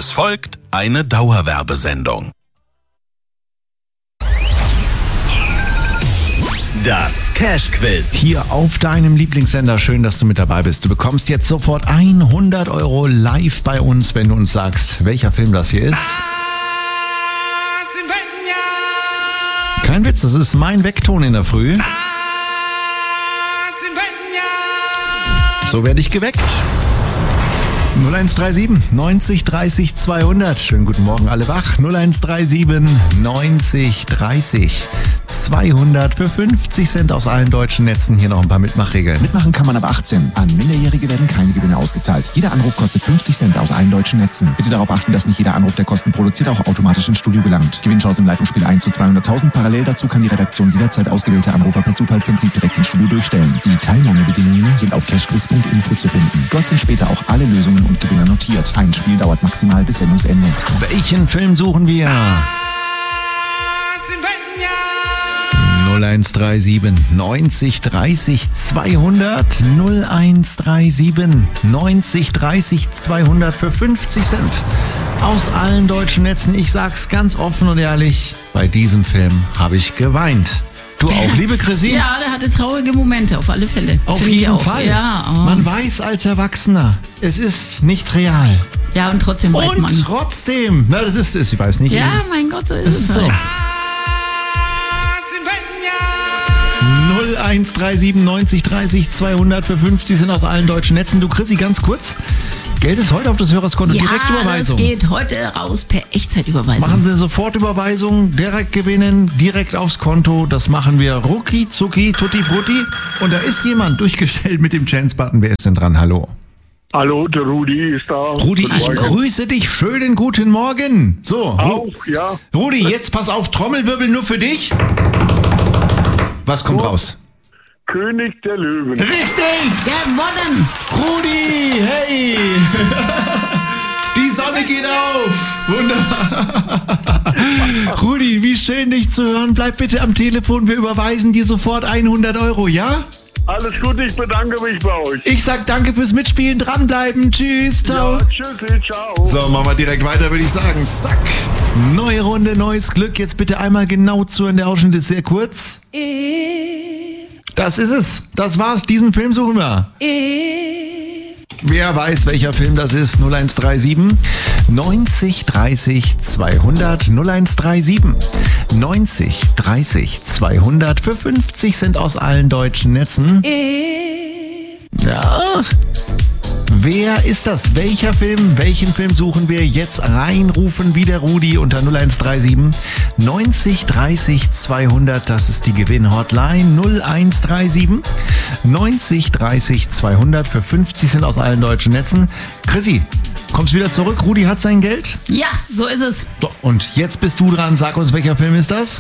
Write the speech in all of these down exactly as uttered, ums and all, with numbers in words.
Es folgt eine Dauerwerbesendung. Das Cash-Quiz. Hier auf deinem Lieblingssender. Schön, dass du mit dabei bist. Du bekommst jetzt sofort hundert Euro live bei uns, wenn du uns sagst, welcher Film das hier ist. Kein Witz, das ist mein Weckton in der Früh. So werde ich geweckt. null eins drei sieben neunzig dreißig zweihundert. Schönen guten Morgen, alle wach. null eins drei sieben neunzig dreißig zweihundert für fünfzig Cent aus allen deutschen Netzen. Hier noch ein paar Mitmachregeln. Mitmachen kann man ab achtzehn. An Minderjährige werden keine Gewinne ausgezahlt. Jeder Anruf kostet fünfzig Cent aus allen deutschen Netzen. Bitte darauf achten, dass nicht jeder Anruf, der Kosten produziert, auch automatisch ins Studio gelangt. Gewinnchance im Live-Spiel eins zu zweihunderttausend. Parallel dazu kann die Redaktion jederzeit ausgewählte Anrufer per Zufallsprinzip direkt ins Studio durchstellen. Die Teilnahmebedingungen sind auf cashquiz punkt info zu finden. Dort sind später auch alle Lösungen und Gewinner notiert. Ein Spiel dauert maximal bis Sendungsende. Welchen Film suchen wir? null eins drei sieben neunzig dreißig zweihundert. null eins drei sieben neunzig dreißig zweihundert für fünfzig Cent aus allen deutschen Netzen. Ich sag's ganz offen und ehrlich, bei diesem Film habe ich geweint. Du auch, liebe Chrissy? Ja, der hatte traurige Momente, auf alle Fälle. Auf Find jeden ich auch. Fall. Ja, oh. Man weiß als Erwachsener, es ist nicht real. Ja, und trotzdem weint Und man. trotzdem, na, das ist es, ich weiß nicht. Ja, mein Gott, so ist Das es ist so. halt. null eins drei sieben neunzig dreißig zweihundert für fünfzig sind aus allen deutschen Netzen. Du Chrissy, ganz kurz. Geld ist heute auf das Hörerskonto. Ja, Direktüberweisung. das geht heute raus per Echtzeitüberweisung. Machen wir Sofortüberweisung, direkt gewinnen, direkt aufs Konto. Das machen wir rucki zucki tutti frutti. Und da ist jemand durchgestellt mit dem Chance-Button. Wer ist denn dran? Hallo. Hallo, der Rudi ist da. Rudi, Guten ich Morgen. grüße dich. Schönen guten Morgen. So, Ru- Auch, ja. Rudi, jetzt pass auf, Trommelwirbel nur für dich. Was kommt So. raus? König der Löwen. Richtig! Gewonnen! Rudi, hey! Die Sonne geht auf! Wunderbar! Rudi, wie schön dich zu hören. Bleib bitte am Telefon, wir überweisen dir sofort hundert Euro, ja? Alles gut, ich bedanke mich bei euch. Ich sag danke fürs Mitspielen, dranbleiben, tschüss, ciao! Ja, tschüssi, ciao. So, machen wir direkt weiter, würde ich sagen. Zack! Neue Runde, neues Glück. Jetzt bitte einmal genau zuhören, der Ausschnitt ist sehr kurz. Das ist es. Das war's. Diesen Film suchen wir. Wer weiß, welcher Film das ist? null eins drei sieben neunzig dreißig zweihundert. null eins drei sieben neunzig dreißig zweihundert für fünfzig Cent aus allen deutschen Netzen. Ja. Wer ist das? Welcher Film? Welchen Film suchen wir? Jetzt reinrufen wie der Rudi unter null eins drei sieben neunzig dreißig zweihundert. Das ist die Gewinn-Hotline. null eins drei sieben neunzig dreißig zweihundert für fünfzig Cent aus allen deutschen Netzen. Chrissy, kommst wieder zurück? Rudi hat sein Geld? Ja, so ist es. So, und jetzt bist du dran. Sag uns, welcher Film ist das?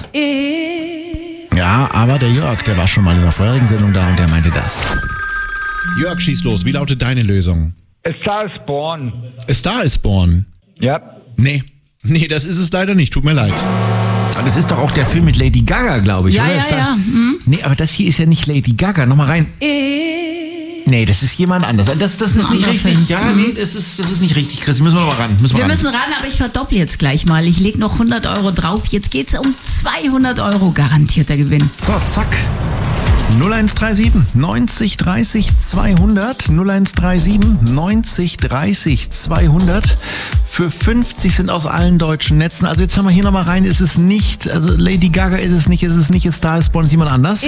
Ja, aber der Jörg, der war schon mal in der vorherigen Sendung da und der meinte das. Jörg, schieß los. Wie lautet deine Lösung? A Star is Born. A Star is Born. Ja. Nee. Nee, das ist es leider nicht. Tut mir leid. Aber das ist doch auch der Film mit Lady Gaga, glaube ich, Ja, oder? ja, Ist da- ja. Hm. Nee, aber das hier ist ja nicht Lady Gaga. Nochmal rein. Nee, das ist jemand anders. Das, das ist Ein nicht anderer richtig. Film. Ja, nee, das ist, das ist nicht richtig, Chris. Müssen wir noch mal ran. Müssen wir Wir ran. müssen ran, aber ich verdopple jetzt gleich mal. Ich lege noch hundert Euro drauf. Jetzt geht's um zweihundert Euro garantierter Gewinn. So, zack. null eins drei sieben neunzig dreißig zweihundert. null eins drei sieben neunzig dreißig zweihundert. Für fünfzig sind aus allen deutschen Netzen. Also jetzt hören wir hier nochmal rein. Ist es nicht, also Lady Gaga ist es nicht, ist es nicht, A Star is Born, ist jemand anders?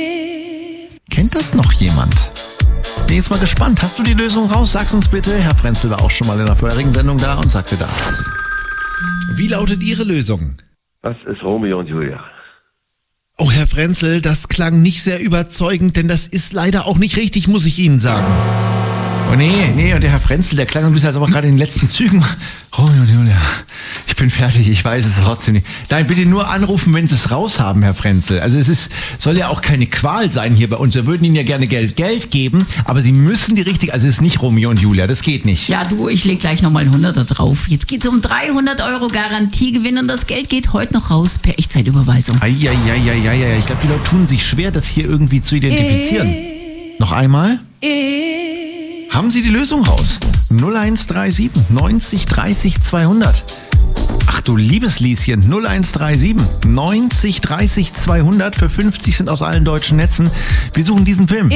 Kennt das noch jemand? Bin jetzt mal gespannt. Hast du die Lösung raus? Sag's uns bitte. Herr Frenzel war auch schon mal in der vorherigen Sendung da und sagte das. Wie lautet Ihre Lösung? Das ist Romeo und Julia. Oh, Herr Frenzel, das klang nicht sehr überzeugend, denn das ist leider auch nicht richtig, muss ich Ihnen sagen. Oh nee, nee, und der Herr Frenzel, der klang ein bisschen, als ob er gerade in den letzten Zügen... Romeo und Julia, ich bin fertig, ich weiß es trotzdem nicht. Nein, bitte nur anrufen, wenn Sie es raus haben, Herr Frenzel. Also es ist, soll ja auch keine Qual sein hier bei uns. Wir würden Ihnen ja gerne Geld, Geld geben, aber Sie müssen die richtige... Also es ist nicht Romeo und Julia, das geht nicht. Ja, du, ich leg gleich nochmal ein Hunderter drauf. Jetzt geht's um dreihundert Euro Garantiegewinn und das Geld geht heute noch raus per Echtzeitüberweisung. Eieieiei, ich glaube, die Leute tun sich schwer, das hier irgendwie zu identifizieren. Noch einmal? Haben Sie die Lösung raus? null eins drei sieben neunzig dreißig zweihundert. Ach du liebes Lieschen, null eins drei sieben neunzig dreißig zweihundert für fünfzig sind aus allen deutschen Netzen. Wir suchen diesen Film.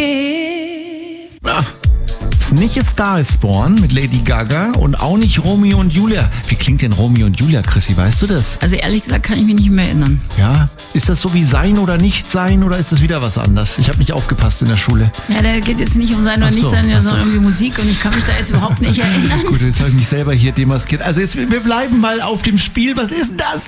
Ja. Ist nicht A Star is Born mit Lady Gaga und auch nicht Romeo und Julia. Wie klingt denn Romeo und Julia, Chrissy, weißt du das? Also ehrlich gesagt kann ich mich nicht mehr erinnern. Ja, ist das so wie Sein oder Nicht Sein oder ist das wieder was anderes? Ich habe nicht aufgepasst in der Schule. Ja, da geht jetzt nicht um Sein oder Ach so, Nicht Sein, ach so. sondern irgendwie Musik und ich kann mich da jetzt überhaupt nicht erinnern. Gut, jetzt habe ich mich selber hier demaskiert. Also jetzt, wir bleiben mal auf dem Spiel. Was ist denn das?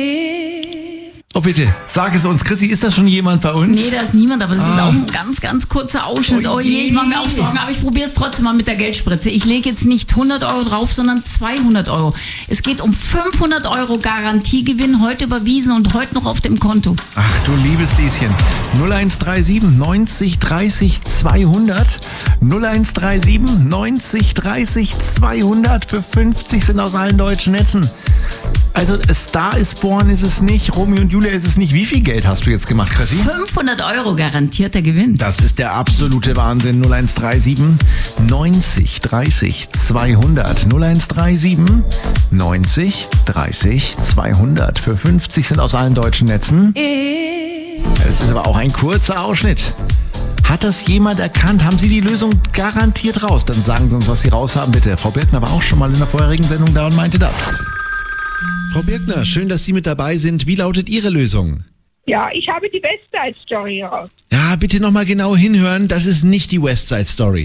Oh bitte, sag es uns. Chrissy, ist da schon jemand bei uns? Nee, da ist niemand, aber das Ah. ist auch ein ganz, ganz kurzer Ausschnitt. Oh Oh je, ich mache mir auch Sorgen, aber ich probiere es trotzdem mal mit der Geldspritze. Ich lege jetzt nicht hundert Euro drauf, sondern zweihundert Euro. Es geht um fünfhundert Euro Garantiegewinn, heute überwiesen und heute noch auf dem Konto. Ach du liebes Lieschen. null eins drei sieben neunzig dreißig zweihundert. null eins drei sieben neunzig dreißig zweihundert für fünfzig sind aus allen deutschen Netzen. Also A Star is Born ist es nicht, Romeo und Julia ist es nicht. Wie viel Geld hast du jetzt gemacht, Chrissy? fünfhundert Euro garantierter Gewinn. Das ist der absolute Wahnsinn. null eins drei sieben neunzig dreißig zweihundert. null eins drei sieben neunzig dreißig zweihundert. Für fünfzig sind aus allen deutschen Netzen. Das ist aber auch ein kurzer Ausschnitt. Hat das jemand erkannt? Haben Sie die Lösung garantiert raus? Dann sagen Sie uns, was Sie raus haben, bitte. Frau Birkner war auch schon mal in der vorherigen Sendung da und meinte das. Frau Birkner, schön, dass Sie mit dabei sind. Wie lautet Ihre Lösung? Ja, ich habe die West Side Story raus. Ja, bitte nochmal genau hinhören. Das ist nicht die West Side Story.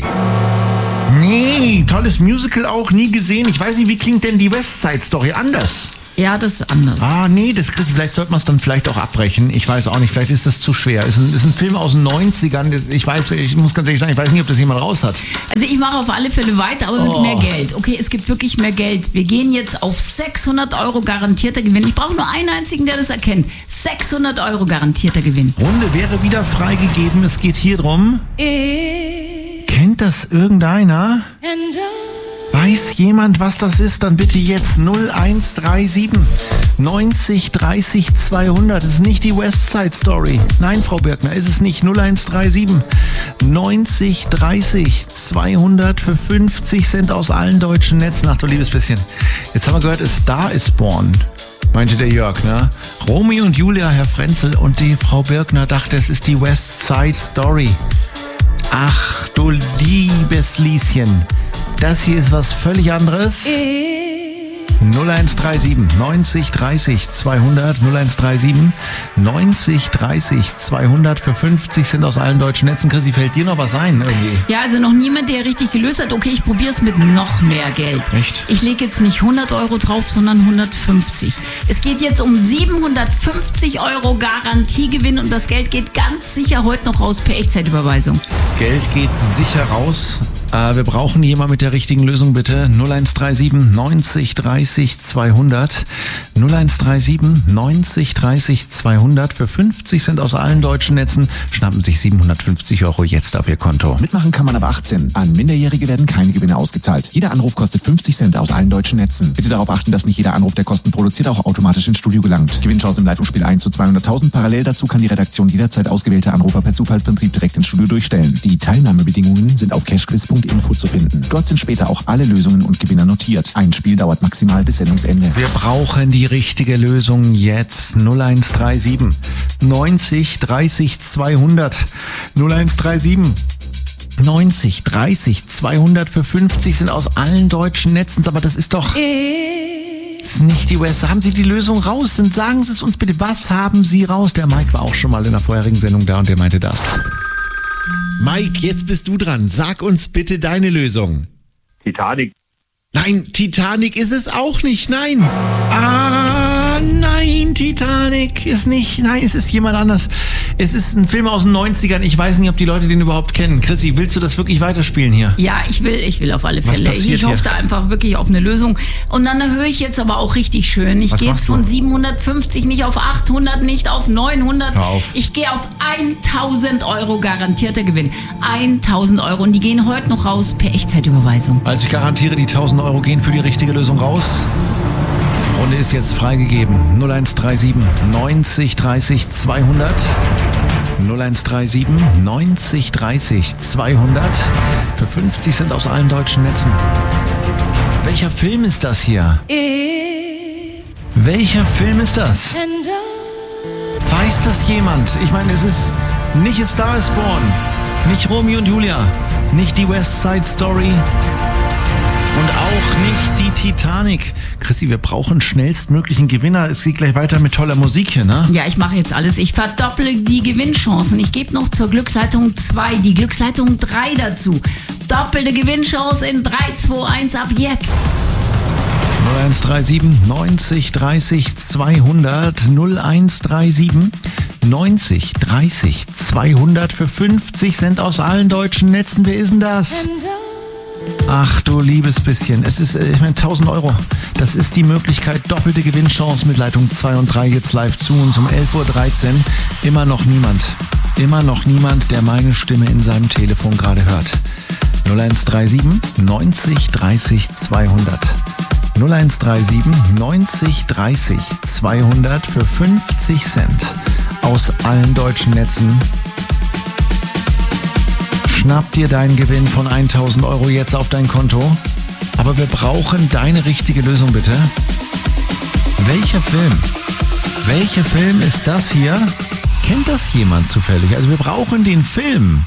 Nee, tolles Musical auch, nie gesehen. Ich weiß nicht, wie klingt denn die West Side Story anders? Ja, das ist anders. Ah, nee, das Christi, vielleicht sollte man es dann vielleicht auch abbrechen. Ich weiß auch nicht, vielleicht ist das zu schwer. Ist ein, ist ein Film aus den neunzigern. Das- Ich weiß, ich muss ganz ehrlich sagen, ich weiß nicht, ob das jemand raus hat. Also ich mache auf alle Fälle weiter, aber Oh. mit mehr Geld. Okay, es gibt wirklich mehr Geld. Wir gehen jetzt auf sechshundert Euro garantierter Gewinn. Ich brauche nur einen einzigen, der das erkennt. sechshundert Euro garantierter Gewinn. Runde wäre wieder freigegeben. Es geht hier drum. Kennt das irgendeiner? Weiß jemand, was das ist? Dann bitte jetzt null eins drei sieben neunzig dreißig zweihundert. Das ist nicht die West Side Story. Nein, Frau Birkner, ist es nicht. null eins drei sieben neunzig dreißig zweihundert für fünfzig Cent aus allen deutschen Netzen. Ach du liebes bisschen. Jetzt haben wir gehört, A Star is Born, meinte der Jörg, ne? Romeo und Julia, Herr Frenzel und die Frau Birkner dachte, es ist die West Side Story. Ach du liebes Lieschen. Das hier ist was völlig anderes. null eins drei sieben neunzig dreißig zweihundert. null eins drei sieben neunzig dreißig zweihundert für fünfzig sind aus allen deutschen Netzen. Chrissy, fällt dir noch was ein irgendwie? Ja, also noch niemand, der richtig gelöst hat. Okay, ich probiere es mit noch mehr Geld. Echt? Ich lege jetzt nicht hundert Euro drauf, sondern hundertfünfzig. Es geht jetzt um siebenhundertfünfzig Euro Garantiegewinn und das Geld geht ganz sicher heute noch raus per Echtzeitüberweisung. Geld geht sicher raus. Äh, wir brauchen jemanden mit der richtigen Lösung, bitte. null eins drei sieben neunzig dreißig zweihundert. null eins drei sieben neunzig dreißig zweihundert. Für fünfzig Cent aus allen deutschen Netzen schnappen sich siebenhundertfünfzig Euro jetzt auf Ihr Konto. Mitmachen kann man aber achtzehn. An Minderjährige werden keine Gewinne ausgezahlt. Jeder Anruf kostet fünfzig Cent aus allen deutschen Netzen. Bitte darauf achten, dass nicht jeder Anruf, der Kosten produziert, auch automatisch ins Studio gelangt. Gewinnchance im Leitungsspiel eins zu zweihunderttausend. Parallel dazu kann die Redaktion jederzeit ausgewählte Anrufer per Zufallsprinzip direkt ins Studio durchstellen. Die Teilnahmebedingungen sind auf cashquiz punkt info zu finden. Dort sind später auch alle Lösungen und Gewinner notiert. Ein Spiel dauert maximal bis Sendungsende. Wir brauchen die richtige Lösung jetzt. null eins drei sieben neunzig dreißig zweihundert. null eins drei sieben neunzig dreißig zweihundert für fünfzig sind aus allen deutschen Netzen. Aber das ist doch... Das ist nicht die West. Haben Sie die Lösung raus? Dann sagen Sie es uns bitte. Was haben Sie raus? Der Mike war auch schon mal in der vorherigen Sendung da und der meinte das. Mike, jetzt bist du dran. Sag uns bitte deine Lösung. Titanic. Nein, Titanic ist es auch nicht. Nein. Ah, nein, Titanic ist nicht. Nein, es ist jemand anders. Es ist ein Film aus den neunzigern. Ich weiß nicht, ob die Leute den überhaupt kennen. Chrissy, willst du das wirklich weiterspielen hier? Ja, ich will, ich will auf alle Was Fälle. passiert Ich hoffe hier? da einfach wirklich auf eine Lösung. Und dann höre ich jetzt aber auch richtig schön. Ich Was gehe jetzt machst du? von siebenhundertfünfzig nicht auf achthundert, nicht auf neunhundert. Hör auf. Ich gehe auf tausend Euro garantierter Gewinn. tausend Euro und die gehen heute noch raus per Echtzeitüberweisung. Also ich garantiere, die tausend Euro gehen für die richtige Lösung raus. Runde ist jetzt freigegeben. null eins drei sieben neunzig dreißig zweihundert. null eins drei sieben neunzig dreißig zweihundert. Für fünfzig Cent aus allen deutschen Netzen. Welcher Film ist das hier? Welcher Film ist das? Weiß das jemand? Ich meine, es ist nicht A Star is Born, nicht Romeo und Julia, nicht die West Side Story und auch nicht die Titanic. Christi, wir brauchen schnellstmöglichen Gewinner. Es geht gleich weiter mit toller Musik hier, ne? Ja, ich mache jetzt alles. Ich verdopple die Gewinnchancen. Ich gebe noch zur Glücksleitung zwei, die Glücksleitung drei dazu. Doppelte Gewinnchance in drei, zwei, eins ab jetzt. null eins drei sieben neunzig dreißig zweihundert. null eins drei sieben neunzig dreißig zweihundert für fünfzig Cent aus allen deutschen Netzen. Wer ist denn das? Ach du liebes bisschen. Es ist, ich meine, tausend Euro. Das ist die Möglichkeit. Doppelte Gewinnchance mit Leitung zwei und drei jetzt live zu uns um elf Uhr dreizehn. Immer noch niemand. Immer noch niemand, der meine Stimme in seinem Telefon gerade hört. null eins drei sieben neunzig dreißig zweihundert. null eins drei sieben neunzig dreißig zweihundert für fünfzig Cent aus allen deutschen Netzen. Schnapp dir deinen Gewinn von tausend Euro jetzt auf dein Konto. Aber wir brauchen deine richtige Lösung, bitte. Welcher Film? Welcher Film ist das hier? Kennt das jemand zufällig? Also wir brauchen den Film.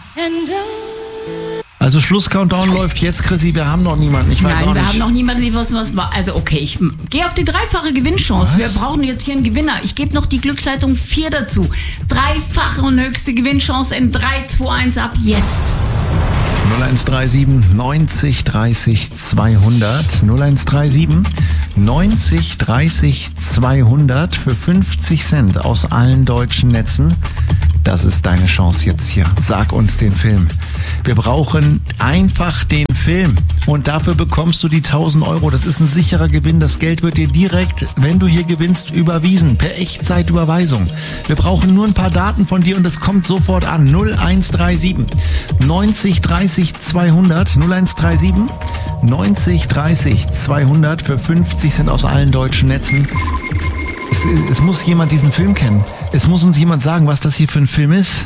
Also Schluss-Countdown läuft jetzt, Chrissy. Wir haben noch niemanden. Ich weiß Nein, auch wir nicht. haben noch niemanden, die was was war. Also okay, ich gehe auf die dreifache Gewinnchance. Was? Wir brauchen jetzt hier einen Gewinner. Ich gebe noch die Glücksleitung vier dazu. Dreifache und höchste Gewinnchance in drei, zwei, eins ab jetzt. null eins drei sieben neunzig dreißig zweihundert. null eins drei sieben neunzig dreißig zweihundert für fünfzig Cent aus allen deutschen Netzen. Das ist deine Chance jetzt hier. Sag uns den Film. Wir brauchen einfach den Film. Und dafür bekommst du die tausend Euro. Das ist ein sicherer Gewinn. Das Geld wird dir direkt, wenn du hier gewinnst, überwiesen. Per Echtzeitüberweisung. Wir brauchen nur ein paar Daten von dir und es kommt sofort an. null eins drei sieben neunzig dreißig zweihundert. null eins drei sieben neunzig dreißig zweihundert für fünfzig Cent aus allen deutschen Netzen. Es, es muss jemand diesen Film kennen. Es muss uns jemand sagen, was das hier für ein Film ist.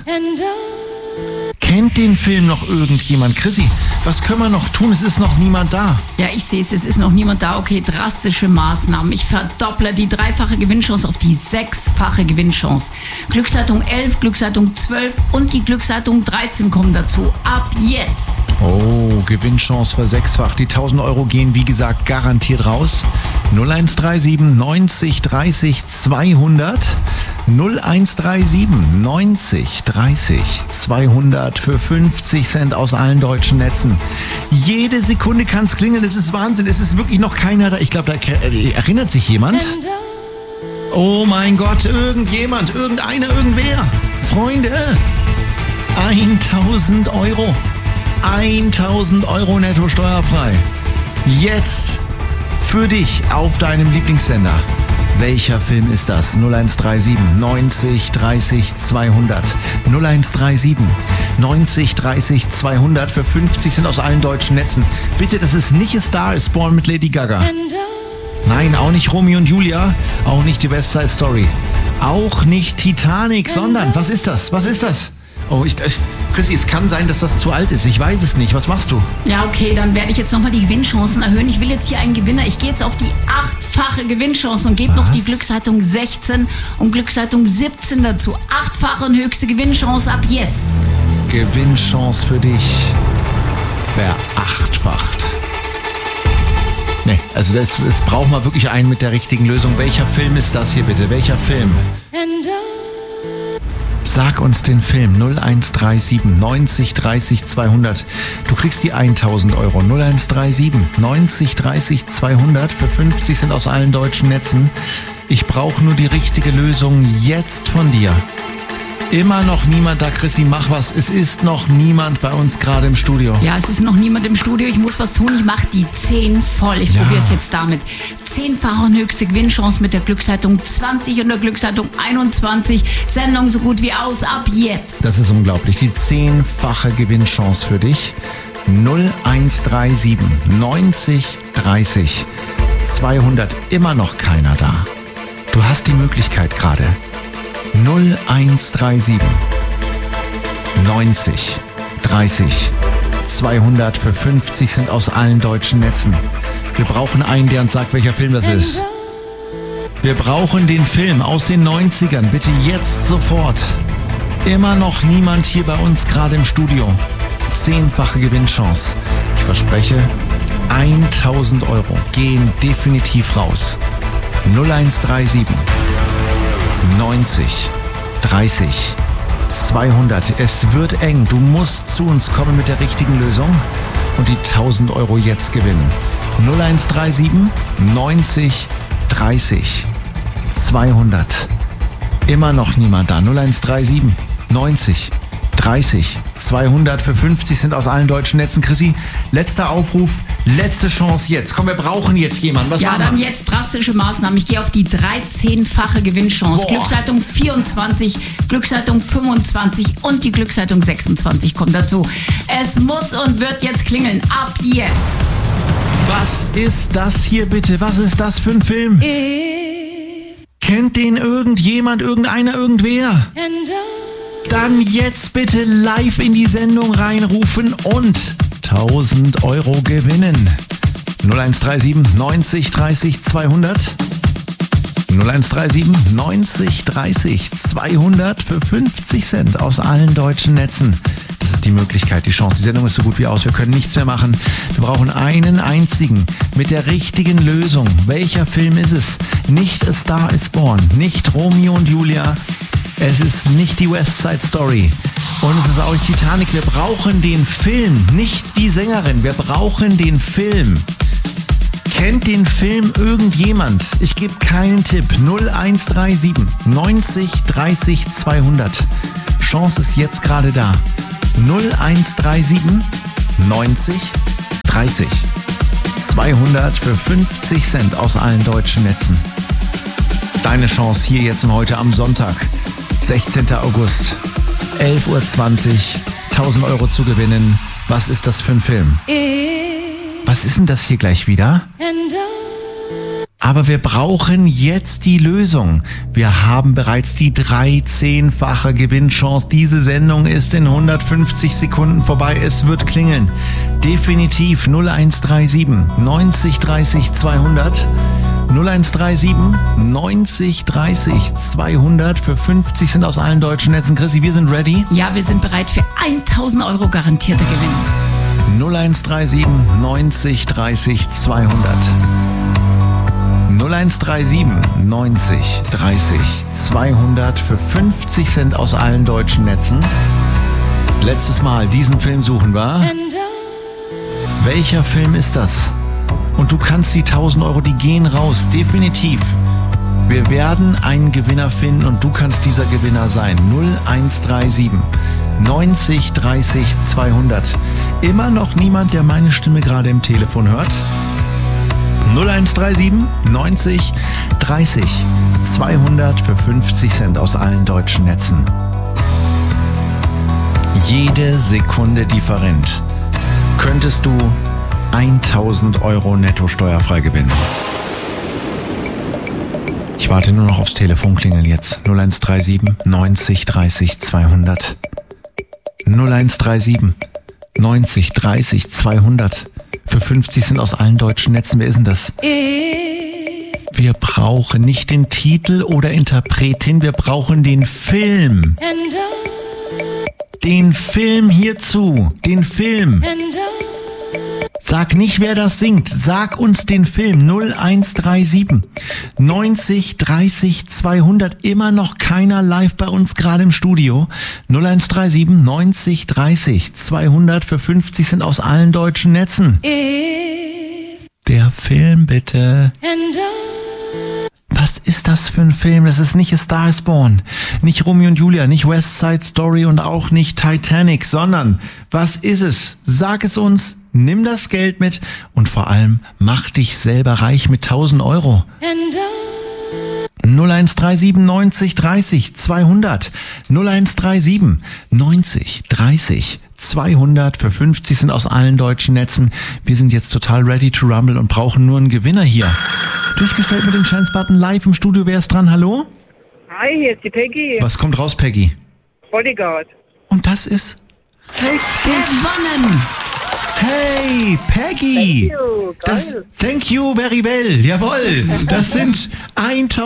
Kennt den Film noch irgendjemand? Chrissy, was können wir noch tun? Es ist noch niemand da. Ja, ich sehe es, es ist noch niemand da. Okay, drastische Maßnahmen. Ich verdopple die dreifache Gewinnchance auf die sechsfache Gewinnchance. Glücksleitung elf, Glücksleitung zwölf und die Glücksleitung dreizehn kommen dazu. Ab jetzt. Oh, Gewinnchance versechsfacht. Die tausend Euro gehen, wie gesagt, garantiert raus. null eins drei sieben neunzig dreißig zweihundert. null eins drei sieben neunzig dreißig zweihundert für fünfzig Cent aus allen deutschen Netzen. Jede Sekunde kann es klingeln. Es ist Wahnsinn. Es ist wirklich noch keiner da. Ich glaube, da erinnert sich jemand. Oh mein Gott, irgendjemand, irgendeiner, irgendwer. Freunde, tausend Euro. tausend Euro netto steuerfrei. Jetzt für dich auf deinem Lieblingssender. Welcher Film ist das? null eins drei sieben neunzig dreißig zweihundert. null eins drei sieben neunzig dreißig zweihundert für fünfzig Cent aus allen deutschen Netzen. Bitte, das ist nicht A Star is Born mit Lady Gaga. Nein, auch nicht Romeo und Julia. Auch nicht die West Side Story. Auch nicht Titanic, sondern, was ist das? Was ist das? Oh, ich, äh, Chrissy, es kann sein, dass das zu alt ist. Ich weiß es nicht. Was machst du? Ja, okay, dann werde ich jetzt nochmal die Gewinnchancen erhöhen. Ich will jetzt hier einen Gewinner. Ich gehe jetzt auf die achtfache Gewinnchance und gebe noch die Glücksleitung sechzehn und Glücksleitung siebzehn dazu. Achtfache und höchste Gewinnchance ab jetzt. Gewinnchance für dich verachtfacht. Nee, also das, das braucht man wirklich einen mit der richtigen Lösung. Welcher Film ist das hier bitte? Welcher Film? Sag uns den Film. null eins drei sieben neunzig dreißig zweihundert. Du kriegst die tausend Euro. null eins drei sieben neunzig dreißig zweihundert für fünfzig Cent aus allen deutschen Netzen. Ich brauche nur die richtige Lösung jetzt von dir. Immer noch niemand da, Chrissy, mach was. Es ist noch niemand bei uns gerade im Studio. Ja, es ist noch niemand im Studio. Ich muss was tun. Ich mache die zehn voll. Ich Ja. probiere es jetzt damit. Zehnfache und höchste Gewinnchance mit der Glücksleitung zwanzig und der Glücksleitung einundzwanzig. Sendung so gut wie aus. Ab jetzt. Das ist unglaublich. Die zehnfache Gewinnchance für dich. null eins drei sieben neunzig dreißig zweihundert. Immer noch keiner da. Du hast die Möglichkeit gerade. null eins drei sieben neunzig, dreißig, zweihundert für fünfzig sind aus allen deutschen Netzen. Wir brauchen einen, der uns sagt, welcher Film das ist. Wir brauchen den Film aus den neunzigern. Bitte jetzt sofort. Immer noch niemand hier bei uns gerade im Studio. Zehnfache Gewinnchance. Ich verspreche, tausend Euro gehen definitiv raus. null eins drei sieben, neunzig, dreißig, zweihundert. Es wird eng. Du musst zu uns kommen mit der richtigen Lösung und die tausend Euro jetzt gewinnen. null eins drei sieben, neunzig, dreißig, zweihundert. Immer noch niemand da. null eins drei sieben, neunzig, dreißig, zweihundert für fünfzig sind aus allen deutschen Netzen. Chrissy, letzter Aufruf, letzte Chance jetzt. Komm, wir brauchen jetzt jemanden. Was ja, dann wir? jetzt drastische Maßnahmen. Ich gehe auf die dreizehnfache Gewinnchance. Boah. Glücksleitung vierundzwanzig, Glücksleitung fünfundzwanzig und die Glücksleitung sechsundzwanzig kommt dazu. Es muss und wird jetzt klingeln. Ab jetzt. Was ist das hier bitte? Was ist das für ein Film? Kennt den irgendjemand, irgendeiner, irgendwer? Dann jetzt bitte live in die Sendung reinrufen und tausend Euro gewinnen. null eins drei sieben, neunzig, dreißig, zweihundert. null eins drei sieben, neunzig, dreißig, zweihundert für fünfzig Cent aus allen deutschen Netzen. Das ist die Möglichkeit, die Chance. Die Sendung ist so gut wie aus. Wir können nichts mehr machen. Wir brauchen einen einzigen mit der richtigen Lösung. Welcher Film ist es? Nicht A Star is Born, nicht Romeo und Julia. Es ist nicht die West Side Story. Und es ist auch nicht Titanic. Wir brauchen den Film, nicht die Sängerin. Wir brauchen den Film. Kennt den Film irgendjemand? Ich gebe keinen Tipp. null eins drei sieben, neunzig, dreißig, zweihundert. Chance ist jetzt gerade da. null eins drei sieben, neunzig, dreißig, zweihundert für fünfzig Cent aus allen deutschen Netzen. Deine Chance hier jetzt und heute am Sonntag, sechzehnten August, elf Uhr zwanzig, tausend Euro zu gewinnen. Was ist das für ein Film? Was ist denn das hier gleich wieder? Aber wir brauchen jetzt die Lösung. Wir haben bereits die dreizehnfache Gewinnchance. Diese Sendung ist in hundertfünfzig Sekunden vorbei. Es wird klingeln. Definitiv null eins drei sieben, neunzig, dreißig, zweihundert. null eins drei sieben, neunzig, dreißig, zweihundert für fünfzig sind aus allen deutschen Netzen. Chrissy, wir sind ready. Ja, wir sind bereit für tausend Euro garantierter Gewinn. null eins drei sieben, neunzig, dreißig, zweihundert. null eins drei sieben, neunzig, dreißig, zweihundert für fünfzig Cent aus allen deutschen Netzen. Letztes Mal diesen Film suchen wir. Welcher Film ist das? Und du kannst die tausend Euro, die gehen raus, definitiv. Wir werden einen Gewinner finden und du kannst dieser Gewinner sein. null eins drei sieben, neunzig, dreißig, zweihundert. Immer noch niemand, der meine Stimme gerade im Telefon hört? null eins drei sieben, neunzig, dreißig, zweihundert für fünfzig Cent aus allen deutschen Netzen. Jede Sekunde different könntest du tausend Euro netto steuerfrei gewinnen. Ich warte nur noch aufs Telefon klingeln jetzt. null eins drei sieben, neunzig, dreißig, zweihundert. null eins drei sieben, neunzig, dreißig, zweihundert. Für fünfzig sind aus allen deutschen Netzen. Wer ist denn das? Wir brauchen nicht den Titel oder Interpretin, wir brauchen den Film. Den Film hierzu. Den Film. Sag nicht, wer das singt. Sag uns den Film. null eins drei sieben, neunzig, dreißig, zweihundert. Immer noch keiner live bei uns gerade im Studio. null eins drei sieben, neunzig, dreißig, zweihundert für fünfzig sind aus allen deutschen Netzen. Der Film bitte. Was ist das für ein Film? Das ist nicht A Star is Born, nicht Romeo und Julia, nicht West Side Story und auch nicht Titanic, sondern was ist es? Sag es uns, nimm das Geld mit und vor allem mach dich selber reich mit tausend Euro. null eins drei sieben, neunzig, dreißig, zweihundert. null eins drei sieben, neunzig, dreißig, zweihundert für fünfzig sind aus allen deutschen Netzen. Wir sind jetzt total ready to rumble und brauchen nur einen Gewinner hier. Durchgestellt mit dem Chance-Button live im Studio. Wer ist dran? Hallo? Hi, hier ist die Peggy. Was kommt raus, Peggy? Bodyguard. Und das ist Gewonnen. Hey, Peggy. Thank you. Das, Geil. thank you very well. Jawohl. Das sind